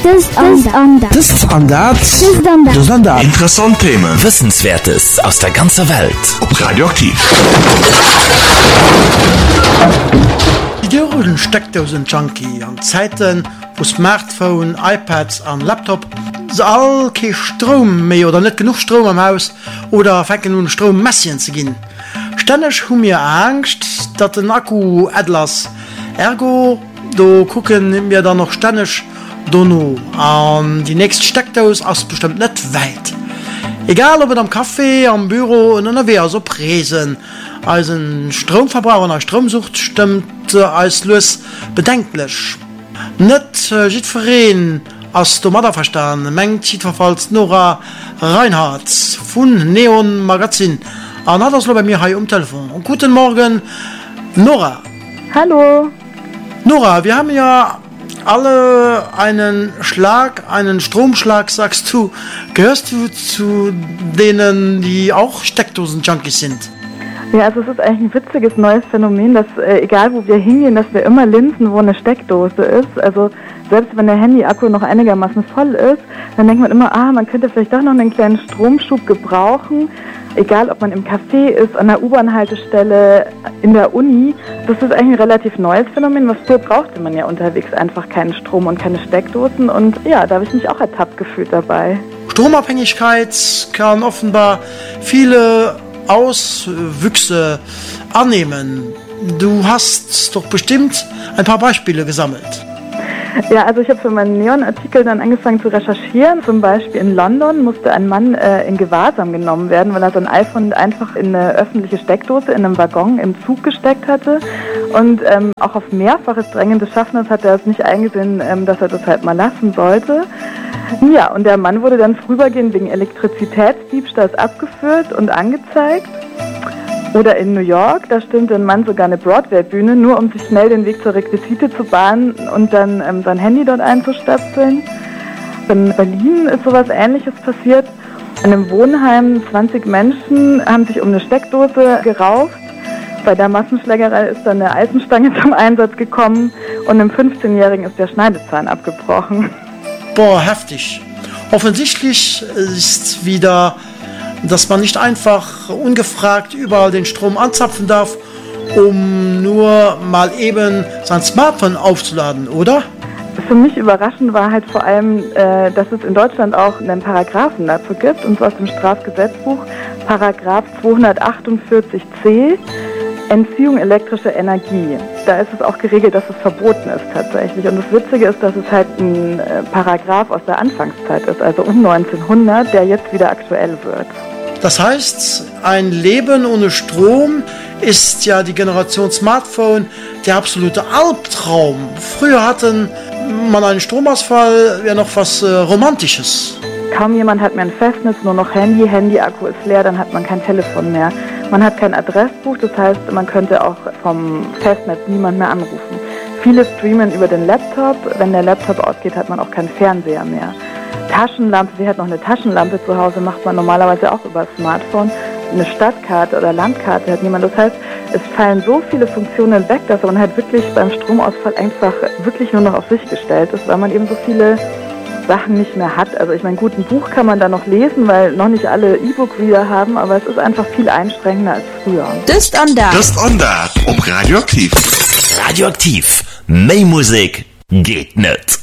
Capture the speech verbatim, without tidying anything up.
Interessant Themen, Wissenswertes aus der ganzen Welt. Ob Radioaktiv. Die Dürren Steckdosen Junkie an Zeiten, wo Smartphone, iPads an Laptop so all kein Strom mehr oder nicht genug Strom am Haus oder fangen nun Strommäschen zu gehen. Ständig haben wir Angst, dass den Akku etwas ergo, da gucken wir dann noch ständig Dono an die nächste Steckdose ist bestimmt nicht weit. Egal ob es am Café, am Büro und in der so Präsen. Als ein Stromverbraucher nach Stromsucht stimmt äh, als Lös bedenklich. Nicht äh, sieht verrehen, als du Mutter verstanden, mengt sieht verfalls Nora Reinhardt von Neon Magazin. Und hat das bei mir hier am Telefon. Und guten Morgen, Nora. Hallo. Nora, wir haben ja alle einen Schlag, einen Stromschlag, sagst du. Gehörst du zu denen, die auch Steckdosen-Junkies sind? Ja, also es ist eigentlich ein witziges neues Phänomen, dass äh, egal wo wir hingehen, dass wir immer linsen, wo eine Steckdose ist. Also selbst wenn der Handy-Akku noch einigermaßen voll ist, dann denkt man immer, ah, man könnte vielleicht doch noch einen kleinen Stromschub gebrauchen. Egal, ob man im Café ist, an der U-Bahn-Haltestelle, in der Uni. Das ist eigentlich ein relativ neues Phänomen. Was früher brauchte man ja unterwegs einfach keinen Strom und keine Steckdosen. Und ja, da habe ich mich auch ertappt gefühlt dabei. Stromabhängigkeit kann offenbar viele Auswüchse annehmen. Du hast doch bestimmt ein paar Beispiele gesammelt. Ja, also ich habe für meinen Neon-Artikel dann angefangen zu recherchieren. Zum Beispiel in London musste ein Mann äh, in Gewahrsam genommen werden, weil er sein iPhone einfach in eine öffentliche Steckdose in einem Waggon im Zug gesteckt hatte. Und ähm, auch auf mehrfaches Drängen des Schaffners hat er es nicht eingesehen, ähm, dass er das halt mal lassen sollte. Ja, und der Mann wurde dann vorübergehend wegen Elektrizitätsdiebstahls abgeführt und angezeigt. Oder in New York, da stürmte ein Mann sogar eine Broadway-Bühne, nur um sich schnell den Weg zur Requisite zu bahnen und dann ähm, sein Handy dort einzustöpseln. In Berlin ist sowas Ähnliches passiert. In einem Wohnheim, zwanzig Menschen haben sich um eine Steckdose gerauft. Bei der Massenschlägerei ist dann eine Eisenstange zum Einsatz gekommen und einem fünfzehnjährigen ist der Schneidezahn abgebrochen. Boah, heftig. Offensichtlich ist wieder, dass man nicht einfach ungefragt überall den Strom anzapfen darf, um nur mal eben sein Smartphone aufzuladen, oder? Für mich überraschend war halt vor allem, äh, dass es in Deutschland auch einen Paragraphen dazu gibt, und zwar aus dem Strafgesetzbuch, Paragraph zweihundertachtundvierzig c, Entziehung elektrischer Energie. Da ist es auch geregelt, dass es verboten ist tatsächlich. Und das Witzige ist, dass es halt ein äh, Paragraph aus der Anfangszeit ist, also um neunzehnhundert, der jetzt wieder aktuell wird. Das heißt, ein Leben ohne Strom ist ja die Generation Smartphone der absolute Albtraum. Früher hatten man einen Stromausfall, ja noch was äh, Romantisches. Kaum jemand hat mehr ein Festnetz, nur noch Handy, Handy-Akku ist leer, dann hat man kein Telefon mehr. Man hat kein Adressbuch, das heißt, man könnte auch vom Festnetz niemand mehr anrufen. Viele streamen über den Laptop, wenn der Laptop ausgeht, hat man auch keinen Fernseher mehr. Taschenlampe, wer hat noch eine Taschenlampe zu Hause, macht man normalerweise auch über das Smartphone. Eine Stadtkarte oder Landkarte hat niemand. Das heißt, es fallen so viele Funktionen weg, dass man halt wirklich beim Stromausfall einfach wirklich nur noch auf sich gestellt ist, weil man eben so viele Sachen nicht mehr hat. Also ich meine, gut, ein Buch kann man da noch lesen, weil noch nicht alle E-Book-Reader haben, aber es ist einfach viel einschränkender als früher. Just on that. Just on that. Ob Radioaktiv. Radioaktiv. Mehr Musik geht nicht.